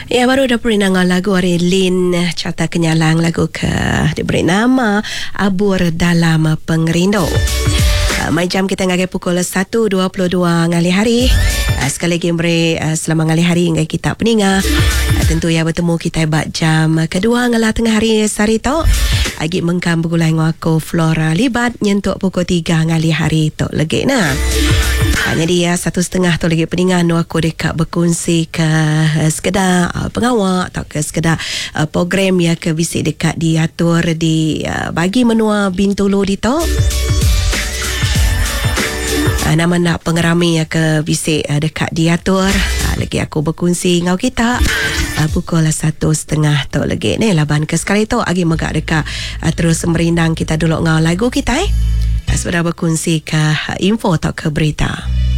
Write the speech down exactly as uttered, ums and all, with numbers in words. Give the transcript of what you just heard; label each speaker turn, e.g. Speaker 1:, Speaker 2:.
Speaker 1: Ya, baru dah pernah dengar lagu hari Lin Carta Kenyalang, lagu ke diberi nama Abur Dalam Pengerindu. Uh, mai jam kita ngagai pukul satu dua puluh dua ngali hari. Uh, sekali lagi beri uh, selama ngali hari ngai kita peninga. Uh, tentu ya bertemu kita buat jam kedua ngala tengah hari sari to. Agi mengkam begulai ngaku Flora Libat nyentuk pukul tiga ngali hari to lagi nah. Hanya dia satu setengah tu lagi peningan nu aku dekat berkongsi ke uh, sekedar uh, pengawak atau ke sekedar uh, program ya ke bisik dekat diatur di uh, bagi menua Bintulu di to. Uh, nama nak pengerami ya ke bisik uh, dekat diatur. Uh, lagi aku berkongsi ngau kita uh, pukul satu setengah tu lagi ni laban ke sekali tu agi megak dekat uh, terus merindang kita dulu ngau lagu kita eh. Sudah berkongsi ke info atau ke berita.